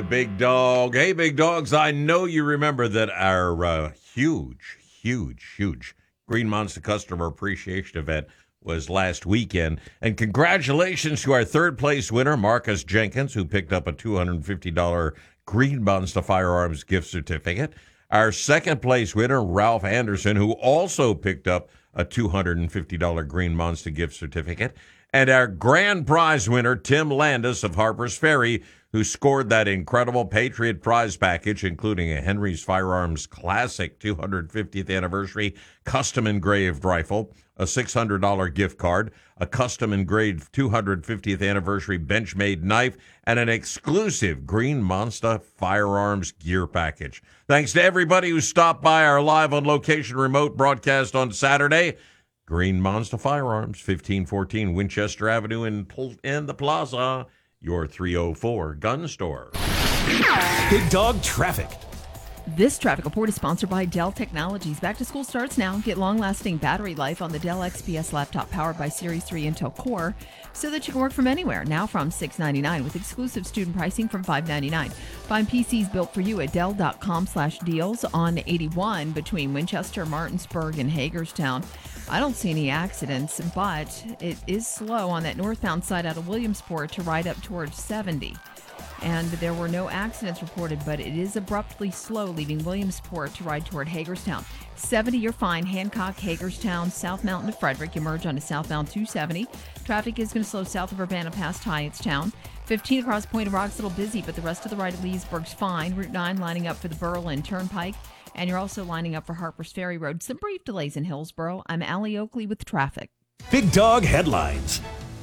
Big Dog. Hey, Big Dogs, I know you remember that our huge Green Monster Customer Appreciation event was last weekend. And congratulations to our third place winner, Marcus Jenkins, who picked up a $250 Green Monster Firearms gift certificate. Our second place winner, Ralph Anderson, who also picked up a $250 Green Monster gift certificate. And our grand prize winner, Tim Landis of Harper's Ferry, who scored that incredible Patriot prize package, including a Henry's Firearms Classic 250th Anniversary custom engraved rifle, a $600 gift card, a custom engraved 250th Anniversary Benchmade knife, and an exclusive Green Monster Firearms gear package. Thanks to everybody who stopped by our live on location remote broadcast on Saturday. Green Monster Firearms, 1514 Winchester Avenue in the Plaza, your 304 gun store. Big Dog Traffic. This traffic report is sponsored by Dell Technologies. Back to school starts now. Get long-lasting battery life on the Dell XPS laptop powered by Series 3 Intel Core so that you can work from anywhere. Now from $699 with exclusive student pricing from $599. Find PCs built for you at Dell.com/deals on 81 between Winchester, Martinsburg, and Hagerstown. I don't see any accidents, but it is slow on that northbound side out of Williamsport to ride up towards 70. And there were no accidents reported, but it is abruptly slow leaving Williamsport to ride toward Hagerstown. 70, you're fine. Hancock, Hagerstown, South Mountain to Frederick. You merge onto southbound 270. Traffic is going to slow south of Urbana past Hyattstown. 15 across Point of Rock's a little busy, but the rest of the ride to Leesburg's fine. Route 9 lining up for the Berlin Turnpike. And you're also lining up for Harper's Ferry Road. Some brief delays in Hillsboro. I'm Allie Oakley with traffic. Big Dog Headlines.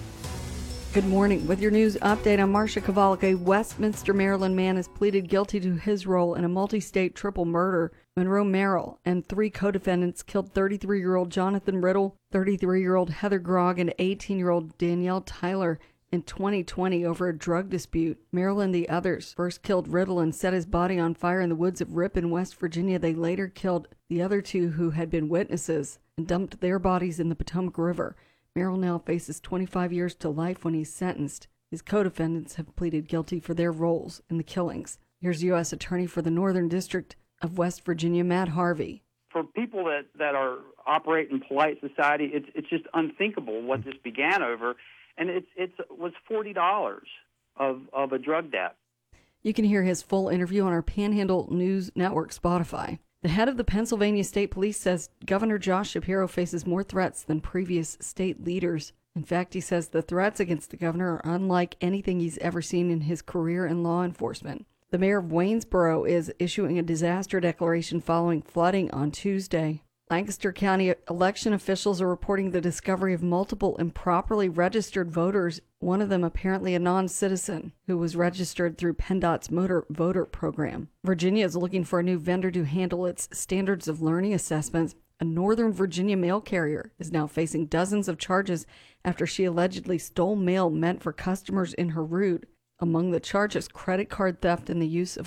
Good morning. With your news update, I'm Marcia Cavalli. A Westminster, Maryland man has pleaded guilty to his role in a multi-state triple murder. Monroe Merrill and three co-defendants killed 33-year-old Jonathan Riddle, 33-year-old Heather Grogg, and 18-year-old Danielle Tyler in 2020 over a drug dispute. Merrill and the others first killed Riddle and set his body on fire in the woods of Ripon, West Virginia. They later killed the other two who had been witnesses and dumped their bodies in the Potomac River. Merrill now faces 25 years to life when he's sentenced. His co-defendants have pleaded guilty for their roles in the killings. Here's U.S. Attorney for the Northern District of West Virginia, Matt Harvey. For people that are operate in polite society, it's just unthinkable what this began over, and it was $40 of a drug debt. You can hear his full interview on our Panhandle News Network Spotify. The head of the Pennsylvania State Police says Governor Josh Shapiro faces more threats than previous state leaders. In fact, he says the threats against the governor are unlike anything he's ever seen in his career in law enforcement. The mayor of Waynesboro is issuing a disaster declaration following flooding on Tuesday. Lancaster County election officials are reporting the discovery of multiple improperly registered voters, one of them apparently a non-citizen who was registered through PennDOT's motor voter program. Virginia is looking for a new vendor to handle its standards of learning assessments. A Northern Virginia mail carrier is now facing dozens of charges after she allegedly stole mail meant for customers in her route. Among the charges, credit card theft and the use of